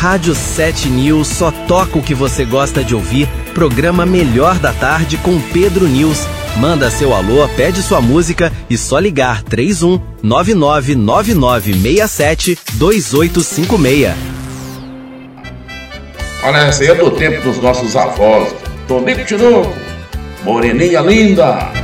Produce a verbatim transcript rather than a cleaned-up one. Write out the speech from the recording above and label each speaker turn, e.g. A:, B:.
A: Rádio sete News só toca o que você gosta de ouvir. Programa Melhor da Tarde com Pedro News. Manda seu alô, pede sua música e só ligar três um nove nove nove nove seis sete dois oito cinco seis.
B: Olha, essa aí é do tempo dos nossos avós. Tonico Tinoco, Moreninha Linda.